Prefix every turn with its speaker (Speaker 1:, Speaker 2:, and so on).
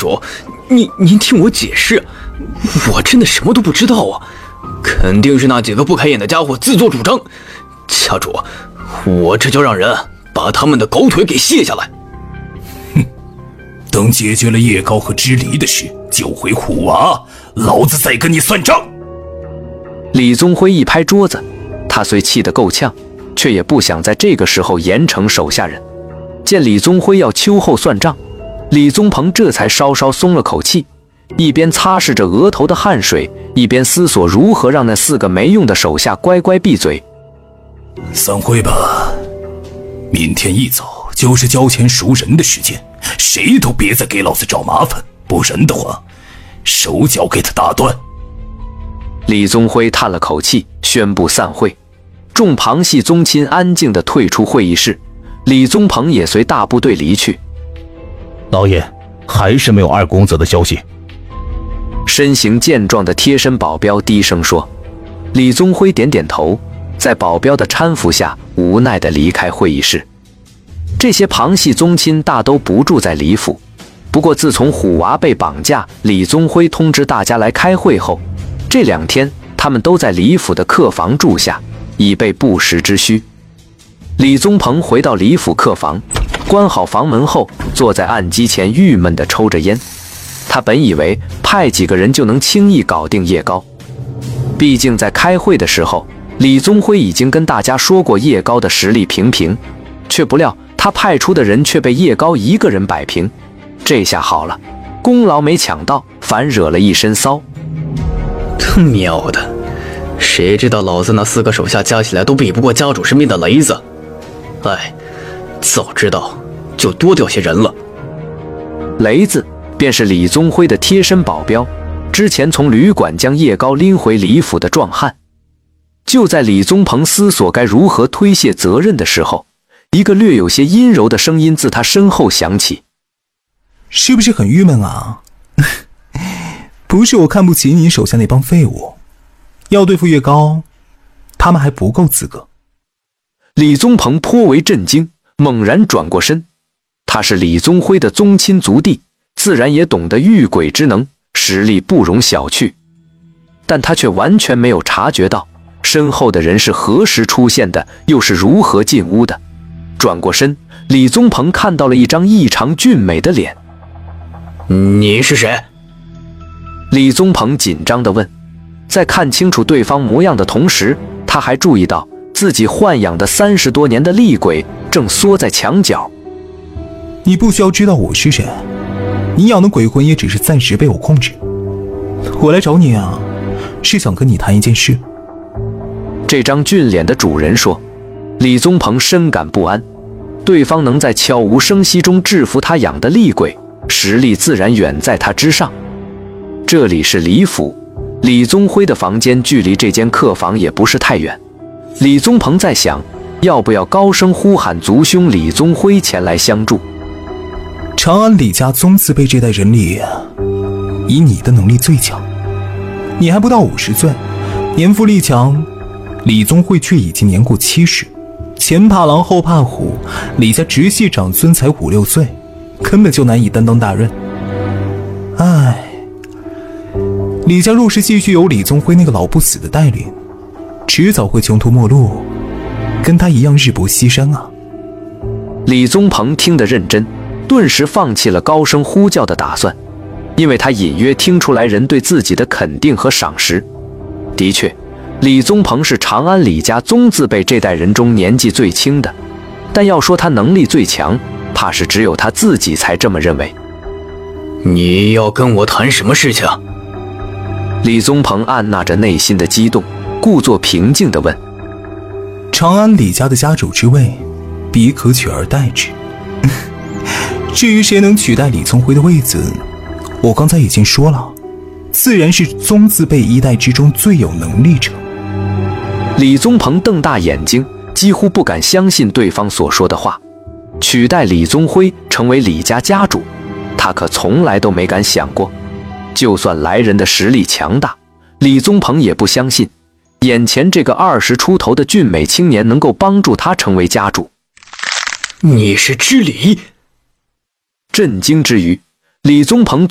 Speaker 1: 主，您听我解释，我真的什么都不知道啊，肯定是那几个不开眼的家伙自作主张。家主，我这就让人把他们的狗腿给卸下来。
Speaker 2: 哼，等解决了叶高和支离的事，救回虎娃，老子再跟你算账。
Speaker 3: 李宗辉一拍桌子，他虽气得够呛，却也不想在这个时候严惩手下人。见李宗辉要秋后算账，李宗鹏这才稍稍松了口气，一边擦拭着额头的汗水，一边思索如何让那4个没用的手下乖乖闭嘴。
Speaker 2: 散会吧，明天一早就是交钱赎人的时间，谁都别再给老子找麻烦，不然的话，手脚给他打断。
Speaker 3: 李宗辉叹了口气，宣布散会。众旁系宗亲安静地退出会议室，李宗鹏也随大部队离去。
Speaker 4: 老爷，还是没有二公子的消息。
Speaker 3: 身形健壮的贴身保镖低声说。李宗辉点点头，在保镖的搀扶下无奈地离开会议室。这些旁系宗亲大都不住在李府，不过自从虎娃被绑架，李宗辉通知大家来开会后，这2天他们都在李府的客房住下，以备不时之需。李宗鹏回到李府客房，关好房门后，坐在案几前郁闷地抽着烟。他本以为派几个人就能轻易搞定叶高，毕竟在开会的时候，李宗辉已经跟大家说过叶高的实力平平，却不料他派出的人却被叶高一个人摆平。这下好了，功劳没抢到，反惹了一身骚。
Speaker 1: 他喵的，谁知道老子那4个手下加起来都比不过家主身边的雷子。哎，早知道就多调些人了。
Speaker 3: 雷子便是李宗辉的贴身保镖，之前从旅馆将叶高拎回李府的壮汉。就在李宗鹏思索该如何推卸责任的时候，一个略有些阴柔的声音自他身后响起。
Speaker 5: 是不是很郁闷啊？不是我看不起你手下那帮废物，要对付叶高，他们还不够资格。
Speaker 3: 李宗鹏颇为震惊，猛然转过身。他是李宗辉的宗亲族弟，自然也懂得御鬼之能，实力不容小觑。但他却完全没有察觉到身后的人是何时出现的，又是如何进屋的。转过身，李宗鹏看到了一张异常俊美的脸。
Speaker 1: 你是谁？
Speaker 3: 李宗鹏紧张地问。在看清楚对方模样的同时，他还注意到自己豢养的30多年的厉鬼正缩在墙角。
Speaker 5: 你不需要知道我是谁，你养的鬼魂也只是暂时被我控制。我来找你啊，是想跟你谈一件事。
Speaker 3: 这张俊脸的主人说。李宗鹏深感不安，对方能在悄无声息中制服他养的厉鬼，实力自然远在他之上。这里是李府，李宗辉的房间距离这间客房也不是太远。李宗鹏在想，要不要高声呼喊族兄李宗辉前来相助。
Speaker 5: 长安李家宗字辈这代人里，以你的能力最强，你还不到50岁，年富力强，李宗辉却已经年过70，前怕狼后怕虎，李家直系长孙才5、6岁，根本就难以担当大任。唉，李家若是继续由李宗辉那个老不死的带领，迟早会穷途末路，跟他一样日薄西山啊。
Speaker 3: 李宗鹏听得认真，顿时放弃了高声呼叫的打算，因为他隐约听出来人对自己的肯定和赏识。的确，李宗鹏是长安李家宗字辈这代人中年纪最轻的，但要说他能力最强，怕是只有他自己才这么认为。
Speaker 1: 你要跟我谈什么事情？
Speaker 3: 李宗鹏按捺着内心的激动，故作平静地问。
Speaker 5: 长安李家的家主之位，彼可取而代之。至于谁能取代李宗辉的位子，我刚才已经说了，自然是宗字辈一代之中最有能力者。
Speaker 3: 李宗鹏瞪大眼睛，几乎不敢相信对方所说的话。取代李宗辉成为李家家主，他可从来都没敢想过。就算来人的实力强大，李宗鹏也不相信眼前这个20出头的俊美青年能够帮助他成为家主。
Speaker 1: 你是知礼？
Speaker 3: 震惊之余，李宗鹏